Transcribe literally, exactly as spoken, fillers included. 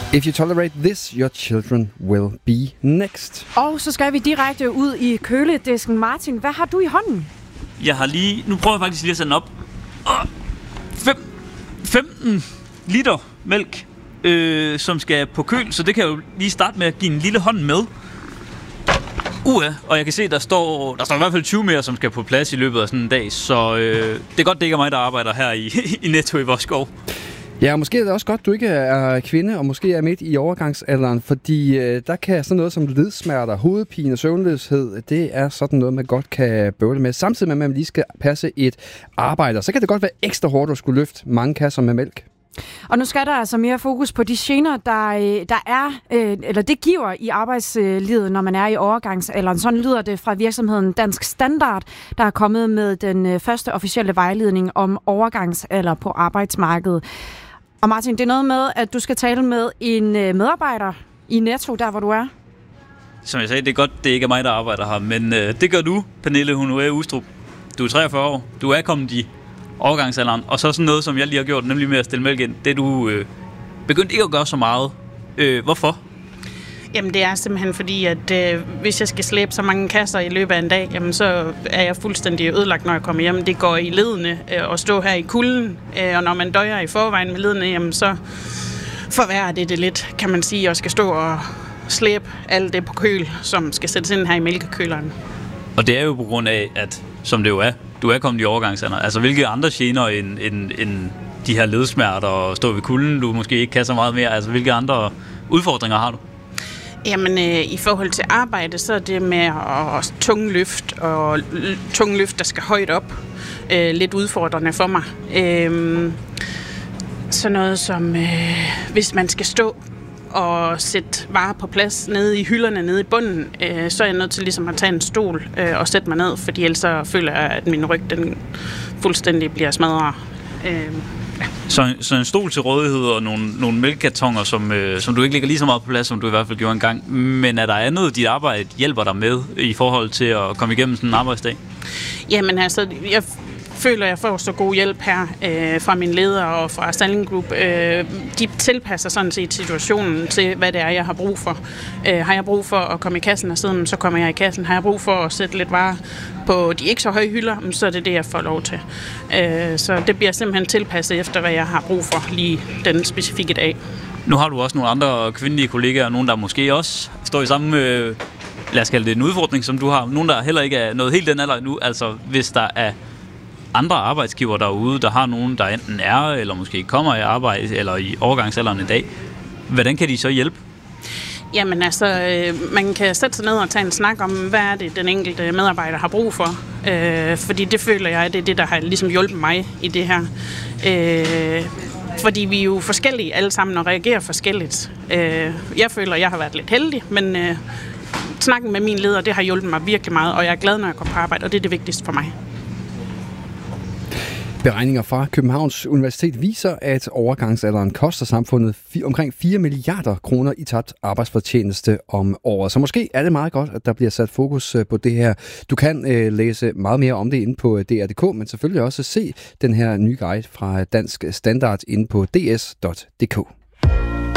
If you tolerate this, your children will be next. Og så skal vi direkte ud i køledisken. Martin, hvad har du i hånden? Jeg har lige... Nu prøver jeg faktisk lige at sætte den op. femten liter mælk, øh, som skal på køl, så det kan jeg jo lige starte med at give en lille hånd med. Uh, og jeg kan se, der står, der står i hvert fald tyve mere, som skal på plads i løbet af sådan en dag, så øh, det er godt, det ikke er mig, der arbejder her i, i Netto i Vodskov. Ja, og måske er det også godt, du ikke er kvinde, og måske er midt i overgangsalderen, fordi øh, der kan sådan noget som ledsmerter, hovedpine og søvnløshed, det er sådan noget, man godt kan bøvle med, samtidig med, at man lige skal passe et arbejde. Så kan det godt være ekstra hårdt at skulle løfte mange kasser med mælk. Og nu skal der altså mere fokus på de gener, der, der er, eller det giver i arbejdslivet, når man er i overgangsalderen. Sådan lyder det fra virksomheden Dansk Standard, der er kommet med den første officielle vejledning om overgangsalder på arbejdsmarkedet. Og Martin, det er noget med, at du skal tale med en medarbejder i Netto, der hvor du er. Som jeg sagde, det er godt, det ikke er mig, der arbejder her, men øh, det gør du, Pernille Honoré Ustrup. Du er treogfyrre år, du er kommet i overgangsalderen, og så sådan noget, som jeg lige har gjort, nemlig med at stille mælk ind, det du øh, begyndt ikke at gøre så meget. Øh, hvorfor? Jamen det er simpelthen fordi, at øh, hvis jeg skal slæbe så mange kasser i løbet af en dag, jamen så er jeg fuldstændig ødelagt, når jeg kommer hjem. Det går i ledene øh, at stå her i kulden, øh, og når man døjer i forvejen med ledene, jamen så forværrer det det lidt, kan man sige, og skal stå og slæbe alt det på køl, som skal sættes ind her i mælkekøleren. Og det er jo på grund af, at som det jo er, du er kommet i overgangsalderen. Altså hvilke andre gener end, end, end de her ledsmerter og stå ved kulden, du måske ikke kan så meget mere? Altså hvilke andre udfordringer har du? Jamen øh, i forhold til arbejde, så er det med at tunge løft og tunge løft, der skal højt op, øh, lidt udfordrende for mig. Øh, sådan noget som, øh, hvis man skal stå og sætte varer på plads nede i hylderne, nede i bunden, øh, så er jeg nødt til ligesom at tage en stol øh, og sætte mig ned, fordi ellers så føler jeg, at min ryg den fuldstændig bliver smadret. Øh, ja. så, så en stol til rådighed og nogle, nogle mælkekartoner, som, øh, som du ikke ligger lige så meget på plads, som du i hvert fald gjorde engang. Men er der andet, dit arbejde hjælper dig med i forhold til at komme igennem sådan en arbejdsdag? Jamen altså, jeg føler, jeg får så god hjælp her øh, fra min leder og fra Stalling Group. Øh, de tilpasser sådan set situationen til, hvad det er, jeg har brug for. Øh, har jeg brug for at komme i kassen og siden, så kommer jeg i kassen. Har jeg brug for at sætte lidt varer på de ikke så høje hylder, så er det det, jeg får lov til. Øh, så det bliver simpelthen tilpasset efter, hvad jeg har brug for lige den specifikke dag. Nu har du også nogle andre kvindelige kollegaer, nogen der måske også står i samme, øh, lad os kalde det en udfordring, som du har. Nogen, der heller ikke er nået helt den alder endnu. Altså hvis der er andre arbejdsgiver derude, der har nogen, der enten er, eller måske kommer i arbejde, eller i overgangsalderen i dag, hvordan kan de så hjælpe? Jamen altså, øh, man kan sætte sig ned og tage en snak om, hvad er det, den enkelte medarbejder har brug for. Øh, fordi det føler jeg, det er det, der har ligesom hjulpet mig i det her. Øh, fordi vi er jo forskellige alle sammen og reagerer forskelligt. Øh, jeg føler, jeg har været lidt heldig, men øh, snakken med min leder, det har hjulpet mig virkelig meget, og jeg er glad, når jeg går på arbejde, og det er det vigtigste for mig. Beregninger fra Københavns Universitet viser, at overgangsalderen koster samfundet omkring fire milliarder kroner i tabt arbejdsfortjeneste om året. Så måske er det meget godt, at der bliver sat fokus på det her. Du kan øh, læse meget mere om det inde på D R punktum d k, men selvfølgelig også se den her nye guide fra Dansk Standard inde på d s punktum d k.